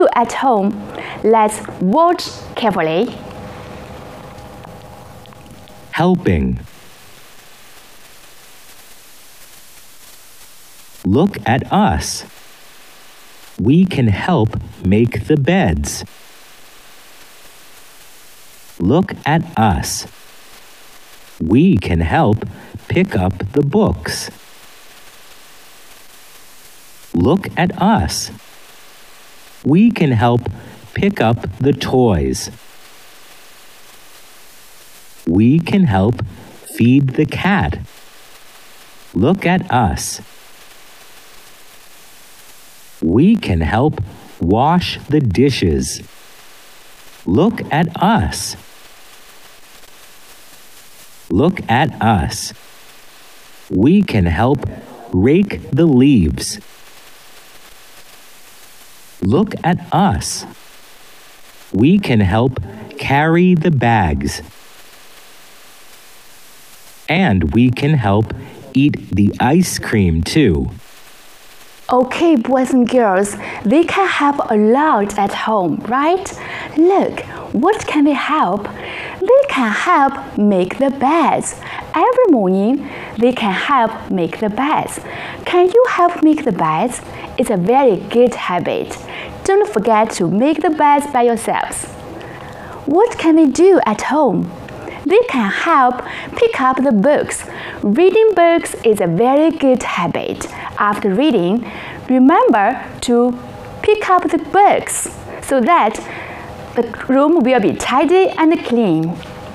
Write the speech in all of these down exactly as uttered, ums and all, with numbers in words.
At home, let's watch carefully. Helping. Look at us. We can help make the beds. Look at us. We can help pick up the books. Look at us. We can help pick up the toys. We can help feed the cat. Look at us. We can help wash the dishes. Look at us. Look at us. We can help rake the leaves. Look at us. We can help carry the bags. And we can help eat the ice cream too. Okay, boys and girls, they can help a lot at home, right? Look, what can they help? They can help make the beds. Every morning, they can help make the beds. Can you help make the beds? It's a very good habit. Don't forget to make the beds by yourselves. What can they do at home? They can help pick up the books. Reading books is a very good habit. After reading, remember to pick up the books so that the room will be tidy and clean.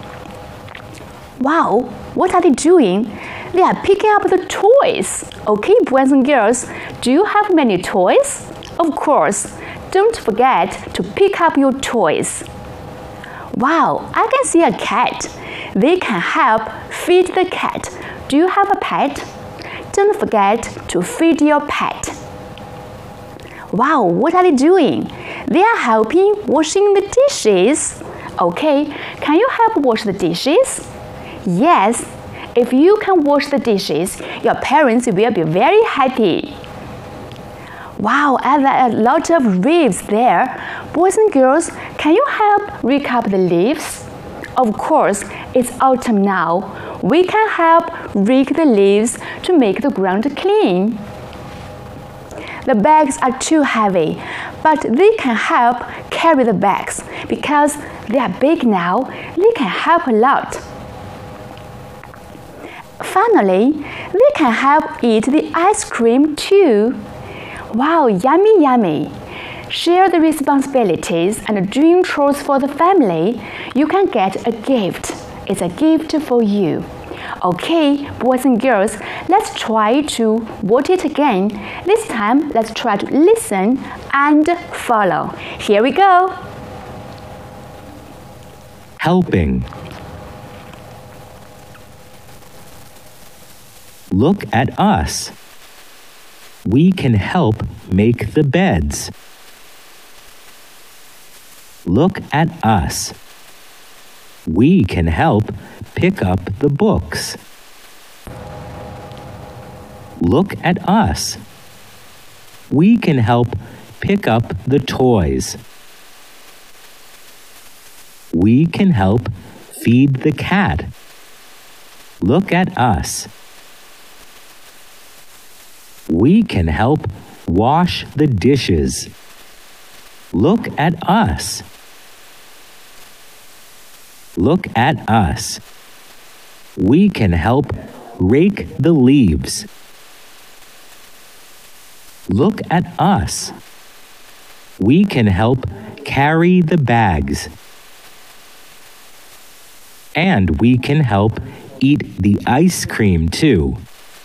Wow, what are they doing? They are picking up the toys. Okay, boys and girls, do you have many toys? Of course, don't forget to pick up your toys. Wow, I can see a cat. They can help feed the cat. Do you have a pet? Don't forget to feed your pet. Wow, what are they doing? They are helping washing the dishes. Okay, can you help wash the dishes? Yes, if you can wash the dishes, your parents will be very happy. Wow, I have a lot of leaves there. Boys and girls, can you help rake up the leaves? Of course, it's autumn now. We can help rake the leaves to make the ground clean. The bags are too heavy, but they can help carry the bags because they are big now. They can help a lot. Finally, they can help eat the ice cream too. Wow, yummy, yummy. Share the responsibilities and doing chores for the family. You can get a gift. It's a gift for you. Okay, boys and girls, let's try to watch it again. This time, let's try to listen and follow. Here we go. Helping. Look at us. We can help make the beds. Look at us. We can help pick up the books. Look at us. We can help pick up the toys. We can help feed the cat. Look at us. We can help wash the dishes. Look at us. Look at us. We can help rake the leaves. Look at us. We can help carry the bags. And we can help eat the ice cream too.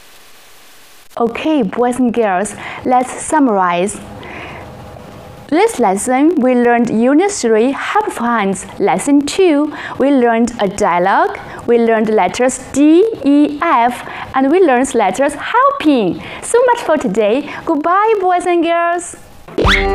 Okay, boys and girls, let's summarize. This lesson, we learned Unit three, Helpful Hands. Lesson two, we learned a dialogue. We learned letters D, E, F, and we learned letters helping. So much for today. Goodbye, boys and girls.